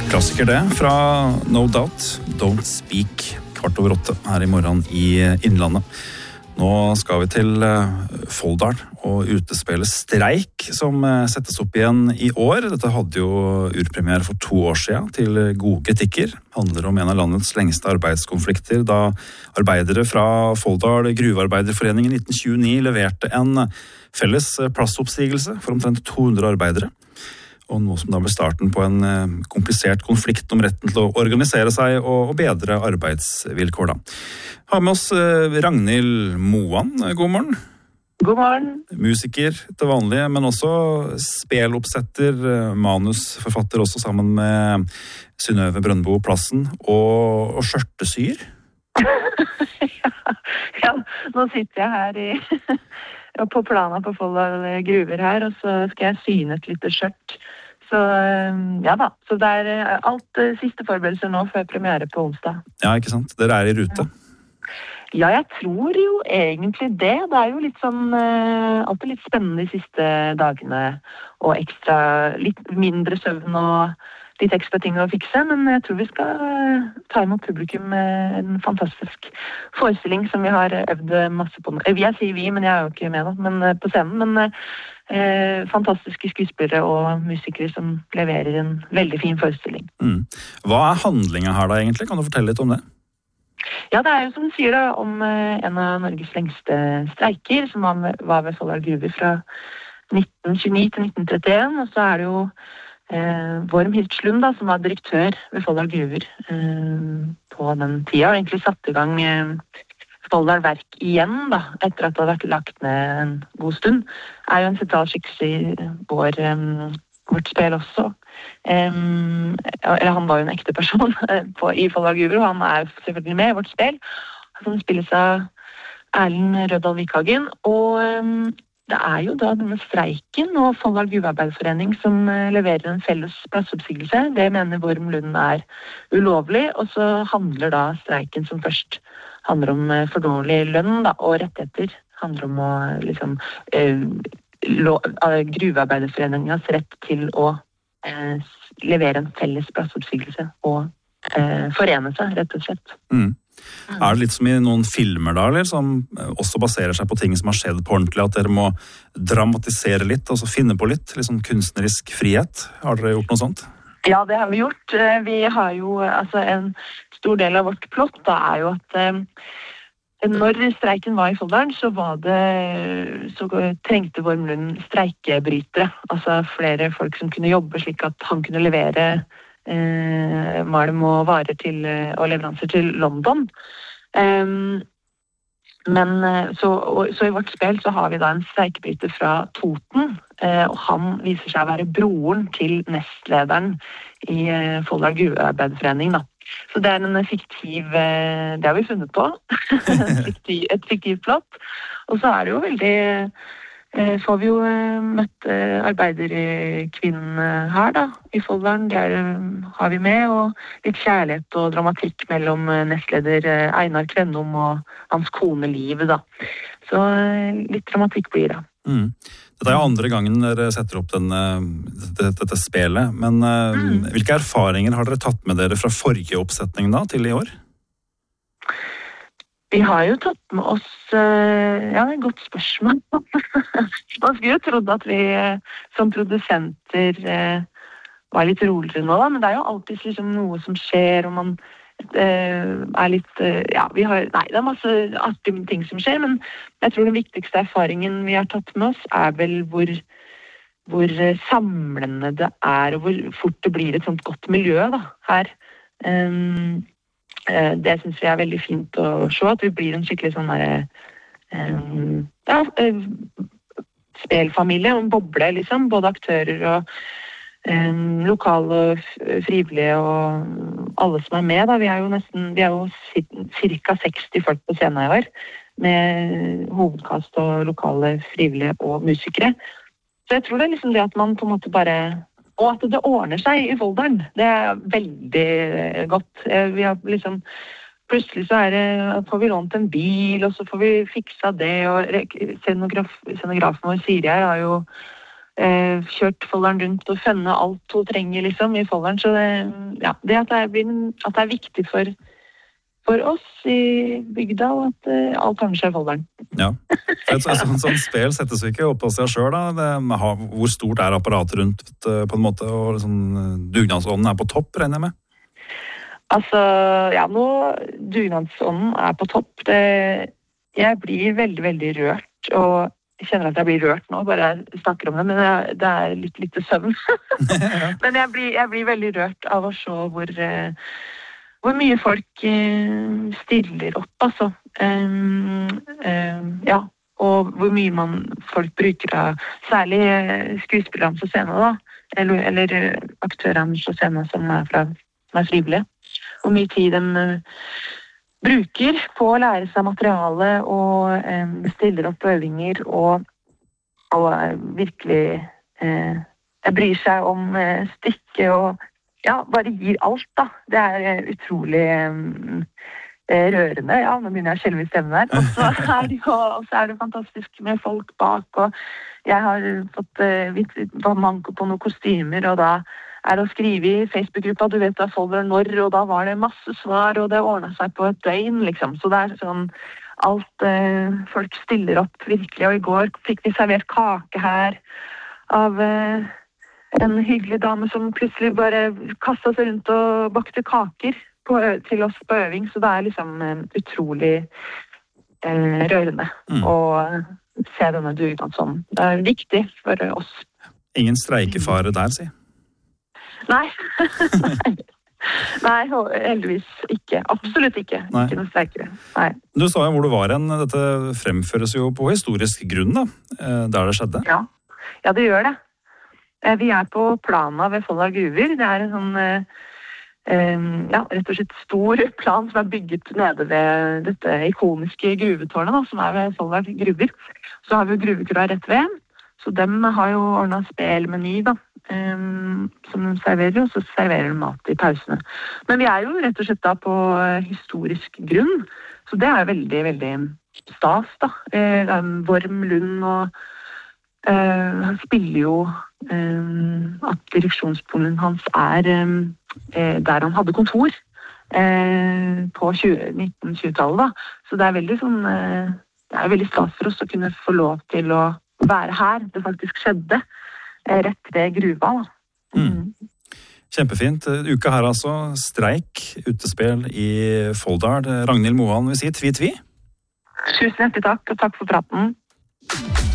Klassiker det, fra No Doubt, Don't Speak, 7:15 her I morgen I Innlandet. Nå skal vi til Folldal og utespillet Streik, som settes opp igjen I år. Dette hadde jo urpremiere for 2 år siden til gode kritikker. Handler om en av landets lengste arbeidskonflikter, da arbeidere fra Folldal Gruvearbeiderforening I 1929 leverte en felles plassoppsigelse for omtrent 200 arbeidere. Og noe som da ble starten på en komplisert konflikt om retten til å organisere seg og bedre arbeidsvilkår da. Har med oss Ragnhild Moan, god morgen. God morgen. Musiker til vanlig, men også speloppsetter, manusforfatter også sammen med Synnøve Brøndbo Plassen, og skjørtesyr. Ja, nå sitter jeg her på plana på Folldal Gruver her, og så skal jeg syne et lite skjørt. Så ja da, så det alt siste forberedelser nå før premiere på onsdag. Ja, ikke sant? Dere I rute. Ja, jeg tror jo egentlig det. Det jo litt sånn, alltid litt spennende de siste dagene, og ekstra, litt mindre søvn og litt ekstra ting å fikse, men jeg tror vi skal ta imot publikum med en fantastisk forestilling som vi har øvd masse på. Jeg sier vi, men jeg jo ikke med da, men på scenen, men fantastiske skuespillere og musikere som leverer en veldig fin forestilling. Hva handlingen her da egentlig? Kan du fortelle litt om det? Ja, det jo som du sier da, om en av Norges lengste streiker, som var ved Folldal Gruver fra 1929 til 1931, og så det jo Worm Hirtslund da, som var direktør ved Folldal Gruver på den tida, og egentlig satte I gang Folldal Verk igjen da, etter at det hadde vært lagt ned en god stund, jo en sentral skikkelse I vårt spill også. Eller han var jo en ekte person I Folldal Gruver, og han jo selvfølgelig med I vårt spill, som spilles av Erlend Rødal Vikhagen, og det jo da denne streiken og Folldal Gruvearbeiderforening som leverer en felles plassoppsigelse. Det mener Worm Lund ulovlig, og så handler da streiken som først handler om for dårlig lønn da, og rettigheter. Handler om å liksom Gruvearbeiderforeningens rett til å levere en felles plassoppsigelse og forene seg, rett og slett. Det litt som I noen filmer da, eller, som også baserer seg på ting som har skjedd på ordentlig, at dere må dramatisere litt, altså finne på litt sånn kunstnerisk frihet? Har dere gjort noe sånt? Ja, det har vi gjort. Vi har jo, altså en stor del av vårt plott da jo at når streiken var I Folldal, så trengte Worm Lund streikebrytere, altså flere folk som kunne jobbe slik at han kunne levere malm og varer til, og leveranser til London. Men så I vårt spill så har vi da en streikebryter fra Toten, og han viser seg å være broren til nestlederen I Folldal Gruvearbeiderforening da. Så det en fiktiv, det har vi funnet på, et fiktivt plott. Og så det jo veldig, så har vi jo møtt arbeiderkvinnen her da, I Folldal. Det har vi med, og litt kjærlighet og dramatikk mellom nestleder Einar Kvennom og hans kone Liv da. Så litt dramatikk blir det. Dette jo andre gangen dere setter opp dette spelet, men hvilke erfaringer har dere tatt med dere fra forrige oppsetning da, til I år? Vi har jo tatt med oss, ja, det et godt spørsmål. Man skulle jo trodd at vi som produsenter var litt roligere nå da, men det jo alltid liksom noe som skjer, og man litt, ja, nei, det masse artige ting som skjer, men jeg tror den viktigste erfaringen vi har tatt med oss vel hvor samlende det og hvor fort det blir et sånt godt miljø da, her. Det synes vi veldig fint å se, at vi blir en skikkelig sånn ja, spelfamilie, en boble liksom, både aktører og lokale frivillige og alle som med da. Vi jo cirka 60 folk på scenen I år med hovedkast og lokale frivillige og musikere. Så jeg tror det liksom det at man på en måte bare, og at det ordner seg I Folldal, det veldig godt. Vi har liksom, plutselig så får vi lånt en bil, og så får vi fiksa det, og scenografen vår Siri her har jo kjørt Folldalen rundt og funnet alt hun trenger liksom, i Folldalen. Så det at det er viktig for oss i bygda, og at alt ordner seg i Folldalen. Ja, et sånt spil settes jo ikke opp på seg selv da. Hvor stort er apparatet rundt på en måte, og liksom, dugnadsånden er på topp, regner jeg med? Altså, ja, nå dugnadsånden er på topp. Jeg blir veldig, veldig rørt, og jeg kjenner at jeg blir rørt nå, bare jeg snakker om det, men det er litt søvn. Men jeg blir veldig rørt av å se hvor mye folk stiller opp, altså. Ja, og hvor mye folk bruker av, særlig skuespillerne på scenen da, eller aktørene på scenen som er frivillige. Hvor mye tid de bruker på å lære seg materiale og stiller opp øvinger og virkelig bryr seg om stykket og ja, bare gir alt da. Det er utrolig rørende, ja, nå begynner jeg å skjelve i stemmen her. Og så er det fantastisk med folk bak, og jeg har fått manko på noen kostymer, og da er det å skrive i Facebook-gruppa, du vet da Folldalen når, og da var det masse svar, og det ordnet seg på et døgn, liksom. Så det er sånn, alt folk stiller opp virkelig, og i går fikk vi servert kake her av en hyggelig dame som plutselig bare kastet seg rundt og bakte kaker til oss på øving, så det er liksom utrolig rørende å se denne dugnadsånden. Det er viktig for oss. Ingen streikefare der, si? Nei, heldigvis ikke. Absolutt ikke. Nei. Ikke noe streikere. Nei. Du sa jo hvor du var hen. Dette fremføres jo på historisk grunn, da, der det skjedde. Ja, det gjør det. Vi er på plana ved Folldal gruver. Det er en sånn, rett og slett stor plan som er bygget nede ved dette ikoniske gruvetårnet, da, som er ved Folldal gruver. Så har vi jo gruvekroa rett ved. Så dem har jo ordnet spelmeny, da. Som de serverer, og så serverer de mat i pausene. Men vi er jo rett og slett da på historisk grunn, så det er veldig, veldig stas da. Vorm Lund og han spiller jo at direksjonsboligen hans er der han hadde kontor på 1920-tallet da. Så det er veldig sånn, det er veldig stas for oss å kunne få lov til å være her. Det faktisk skjedde rett ved gruva. Kjempefint. Uka her altså. Streik, utespill i Folldal. Ragnhild Moan vil si tvi-tvi. Tusen hjertelig takk, og takk for praten.